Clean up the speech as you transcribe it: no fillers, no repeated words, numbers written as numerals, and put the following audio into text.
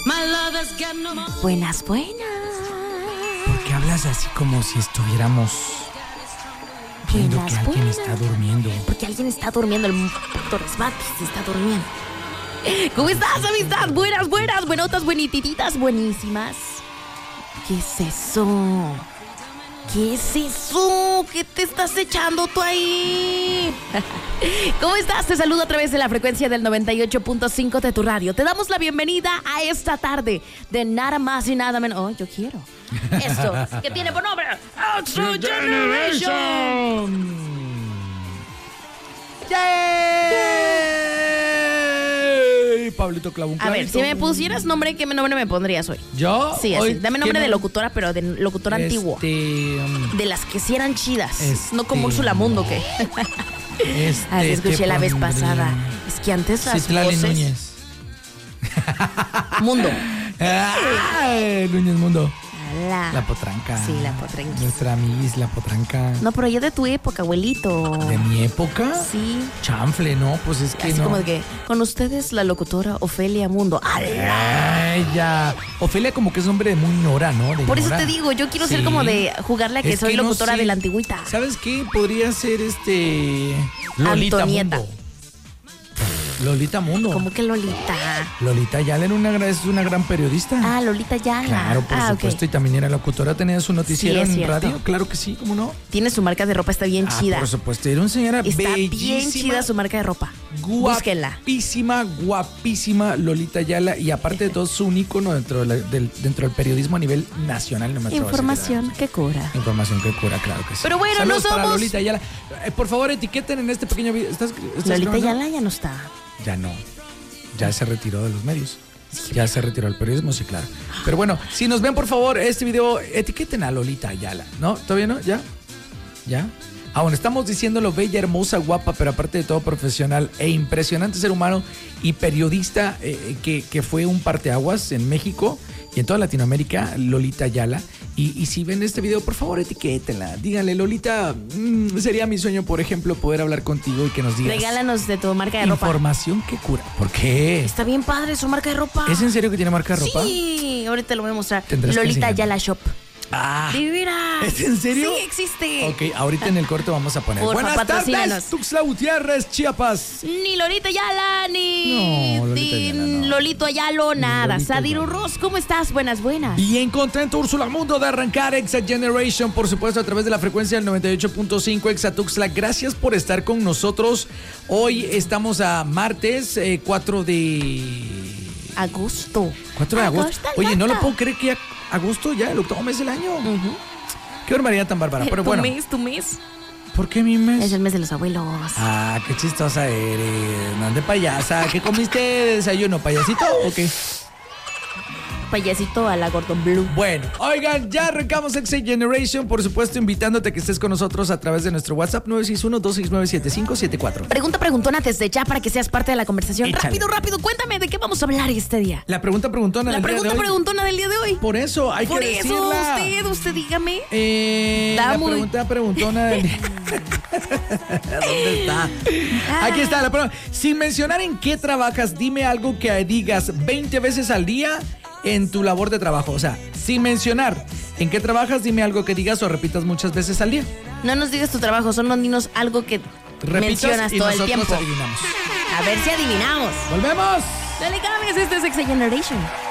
Buenas. ¿Por qué hablas así como si estuviéramos viendo que alguien está durmiendo? Porque alguien está durmiendo, el doctor Smatis está durmiendo. ¿Cómo estás, amistad? Buenas, buenotas, buenititas, buenísimas. ¿Qué es eso? ¿Qué es eso? ¿Qué te estás echando tú ahí? ¿Cómo estás? Te saludo a través de la frecuencia del 98.5 de tu radio. Te damos la bienvenida a esta tarde de nada más y nada menos. Oh, yo quiero. Esto, que tiene por nombre Extra Generation. ¡Yay! Pablito clavó un A ver, clavito. si me pusieras nombre, ¿qué nombre me pondrías hoy? ¿Yo? Sí, Hoy, así. Dame nombre de locutora, pero de locutora antiguo. De las que sí eran chidas. No como Úrsula Mundo, que. Así escuché la vez pasada. Es que antes las Citlali voces... Núñez. Mundo. Núñez Mundo. La potranca. Sí, la potranca. Nuestra Miss, la potranca. No, pero ya de tu época, abuelito. ¿De mi época? Sí. Chanfle, ¿no? Pues es que así no. como de que, con ustedes la locutora Ofelia Mundo. Ay, ya. Ofelia como que es nombre de muy Nora, ¿no? Por eso te digo, yo quiero ser como de jugarle a que soy locutora de la antigüita. ¿Sabes qué? Podría ser Lolita Antonieta. Mundo. Lolita Mundo. ¿Cómo que Lolita? Lolita Ayala es una gran periodista. Ah, Lolita Ayala. Claro, por supuesto. Okay. Y también era locutora, tenía su noticiero sí, en radio. Claro que sí, ¿cómo no? Tiene su marca de ropa, está bien chida. Por supuesto, era una señora está bellísima. bien chida su marca de ropa. Búsquenla. Guapísima Lolita Ayala. Y aparte de todo, es un ícono dentro del periodismo a nivel nacional. No me Información que cura. Información que cura, claro que sí. Pero bueno, saludos no somos... para Lolita Ayala. Por favor, etiqueten en este pequeño video. ¿Estás Lolita grabando? Ayala ya no está. Ya no. Ya se retiró de los medios. Ya se retiró del periodismo, sí, claro. Pero bueno, si nos ven, por favor, este video, etiqueten a Lolita Ayala. ¿No? ¿Todavía no? ¿Ya? Bueno, estamos diciéndolo bella, hermosa, guapa, pero aparte de todo profesional e impresionante ser humano y periodista que fue un parteaguas en México y en toda Latinoamérica, Lolita Ayala. Y si ven este video, por favor, etiquétenla. Díganle, Lolita, sería mi sueño, por ejemplo, poder hablar contigo y que nos digas. Regálanos de tu marca de ropa. Información que cura. ¿Por qué? Está bien padre su marca de ropa. ¿Es en serio que tiene marca de ropa? Sí, ahorita lo voy a mostrar. Tendrás que Lolita enseñarme. Ayala Shop. Divina. ¿Es en serio? Sí, existe. Ok, ahorita en el corte vamos a poner. Porfa, Buenas patrocínanos. tardes, Tuxtla Gutiérrez, Chiapas. Ni Lolita Ayala, ni No, Lolita Ayala no. Lolito Ayalo, nada. Lolita Sadiru Ayala. Ross, ¿cómo estás? Buenas. Bien contento, Úrsula Mundo, de arrancar Exa Generation, por supuesto, a través de la frecuencia del 98.5 Exa Tuxtla. Gracias por estar con nosotros. Hoy estamos a martes 4 de... Agosto. 4 de agosto. Oye, no lo loca. puedo creer que ya agosto, ya el octavo mes del año. Qué barbaridad tan bárbara. Pero bueno. Tu mes. ¿Por qué mi mes? Es el mes de los abuelos. Ah, qué chistosa eres. No ande payasa. ¿Qué comiste de desayuno? ¿Payasito o qué? Payasito a la Gordon Blue. Bueno, oigan, ya arrancamos Exa Generation. Por supuesto, invitándote a que estés con nosotros a través de nuestro WhatsApp 961-269-7574. Preguntona desde ya para que seas parte de la conversación. Échale. Rápido, cuéntame de qué vamos a hablar este día. La pregunta preguntona La del día de pregunta hoy. preguntona del día de hoy. Por eso hay Por que eso, decirla. usted dígame. La pregunta preguntona del día. ¿Dónde está? Aquí está la pregunta. Sin mencionar en qué trabajas, dime algo que digas 20 veces al día en tu labor de trabajo. O sea, sin mencionar en qué trabajas, dime algo que digas o repitas muchas veces al día. No nos digas tu trabajo, solo dinos algo que Repitas mencionas y todo el nosotros tiempo. adivinamos. A ver si adivinamos. ¡Volvemos! Dale, cambies, este es Exa Generation.